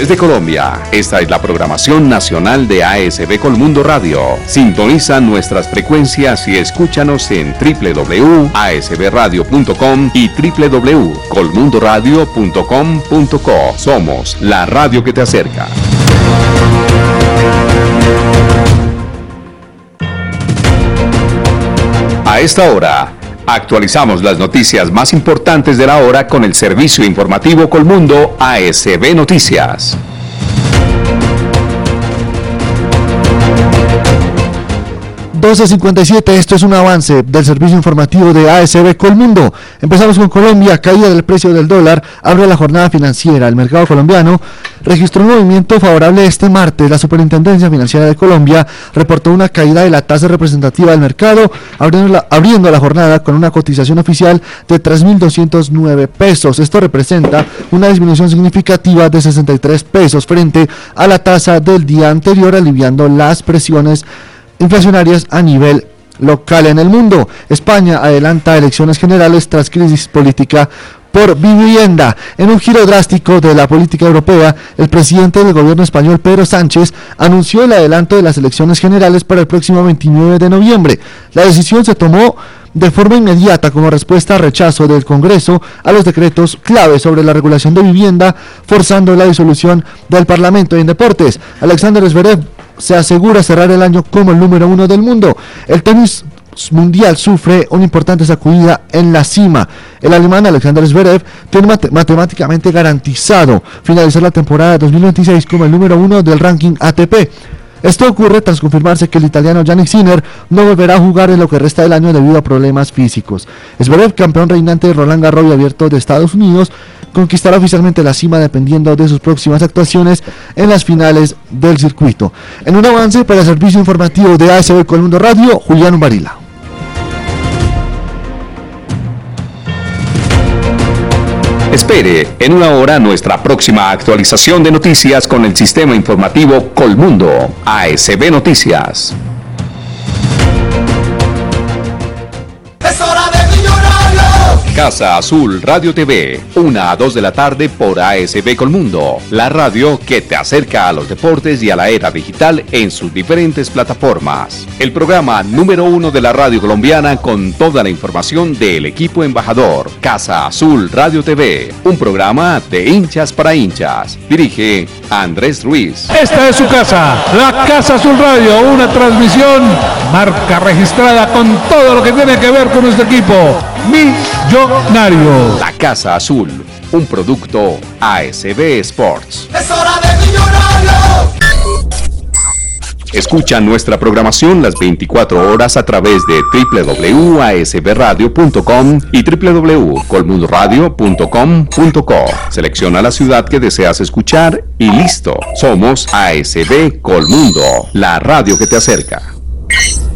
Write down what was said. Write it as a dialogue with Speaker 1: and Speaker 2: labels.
Speaker 1: Desde Colombia, esta es la programación nacional de ASB Colmundo Radio. Sintoniza nuestras frecuencias y escúchanos en www.asbradio.com y www.colmundoradio.com.co. Somos la radio que te acerca. A esta hora, actualizamos las noticias más importantes de la hora con el servicio informativo Colmundo ASB Noticias.
Speaker 2: ...12:57, esto es un avance del servicio informativo de ASB Colmundo. Empezamos con Colombia, caída del precio del dólar, abre la jornada financiera. El mercado colombiano registró un movimiento favorable este martes. La Superintendencia Financiera de Colombia reportó una caída de la tasa representativa del mercado, abriendo la jornada con una cotización oficial de 3.209 pesos. Esto representa una disminución significativa de 63 pesos frente a la tasa del día anterior, aliviando las presiones inflacionarias a nivel local. En el mundo, España adelanta elecciones generales tras crisis política por vivienda. En un giro drástico de la política europea, el presidente del gobierno español, Pedro Sánchez, anunció el adelanto de las elecciones generales para el próximo 29 de noviembre. La decisión se tomó de forma inmediata como respuesta al rechazo del Congreso a los decretos clave sobre la regulación de vivienda, forzando la disolución del Parlamento. Y en deportes, Alexander Zverev se asegura cerrar el año como el número 1 del mundo. El tenis mundial sufre una importante sacudida en la cima. El alemán Alexander Zverev tiene matemáticamente garantizado finalizar la temporada 2026 como el número 1 del ranking ATP. Esto ocurre tras confirmarse que el italiano Jannik Sinner no volverá a jugar en lo que resta del año debido a problemas físicos. Zverev, campeón reinante de Roland Garros y Abierto de Estados Unidos, conquistará oficialmente la cima dependiendo de sus próximas actuaciones en las finales del circuito. En un avance para el servicio informativo de ASB Colmundo Radio, Julián Varila.
Speaker 1: Espere en una hora nuestra próxima actualización de noticias con el sistema informativo Colmundo ASB Noticias.
Speaker 3: ¡Es hora de Millonario!
Speaker 1: Casa Azul Radio TV, 1 a 2 de la tarde por ASB Colmundo, la radio que te acerca a los deportes y a la era digital en sus diferentes plataformas. El programa número 1 de la radio colombiana con toda la información del equipo embajador. Casa Azul Radio TV, un programa de hinchas para hinchas. Dirige Andrés Ruiz.
Speaker 4: Esta es su casa, la Casa Azul Radio, una transmisión marca registrada con todo lo que tiene que ver con nuestro equipo millonario.
Speaker 1: La Casa Azul, un producto ASB Sports.
Speaker 3: ¡Es hora de Millonario!
Speaker 1: Escucha nuestra programación las 24 horas a través de www.asbradio.com y www.colmundoradio.com.co. Selecciona la ciudad que deseas escuchar y listo. Somos ASB Colmundo, la radio que te acerca.